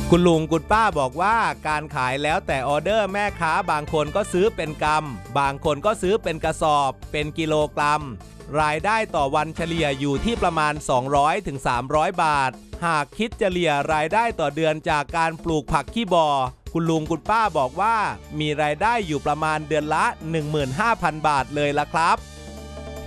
คุณลุงคุณป้าบอกว่าการขายแล้วแต่ออเดอร์แม่ค้าบางคนก็ซื้อเป็นกำบางคนก็ซื้อเป็นกระสอบเป็นกิโลกรัมรายได้ต่อวันเฉลี่ยอยู่ที่ประมาณ200-300 บาทหากคิดเฉลี่ยรายได้ต่อเดือนจากการปลูกผักขี้บ่อคุณลุงคุณป้าบอกว่ามีรายได้อยู่ประมาณเดือนละ 15,000 บาทเลยล่ะครับ